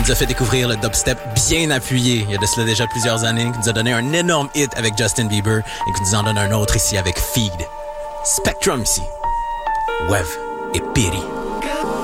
nous a fait découvrir le dubstep bien appuyé il y a de cela déjà plusieurs années, qui nous a donné un énorme hit avec Justin Bieber et qui nous en donne un autre ici avec Feed. Spectrum ici. Wev et Piri.